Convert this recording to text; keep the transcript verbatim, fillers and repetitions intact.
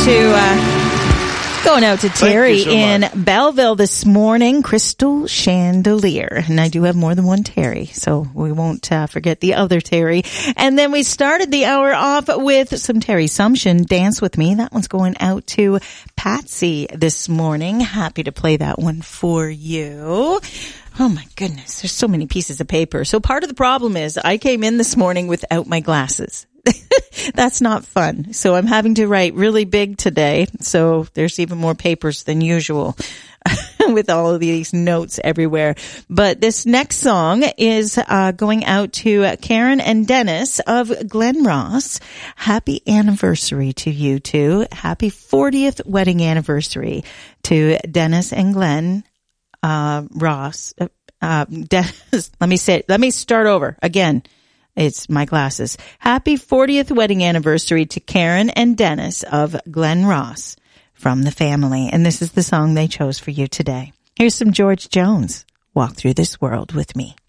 to uh, going out to Terry so in much. Belleville this morning. Crystal Chandelier, and I do have more than one Terry, so we won't uh, forget the other Terry. And then we started the hour off with some Terry Sumption, Dance With Me. That one's going out to Patsy this morning. Happy to play that one for you. Oh my goodness, there's so many pieces of paper. So part of the problem is I came in this morning without my glasses. That's not fun. So I'm having to write really big today. So there's even more papers than usual with all of these notes everywhere. But this next song is uh, going out to Karen and Dennis of Glen Ross. Happy anniversary to you two. Happy fortieth wedding anniversary to Dennis and Glen uh, Ross. Uh, uh, Dennis, let me say, let me start over again. It's my glasses. Happy fortieth wedding anniversary to Karen and Dennis of Glen Ross from the family. And this is the song they chose for you today. Here's some George Jones. Walk Through This World With Me.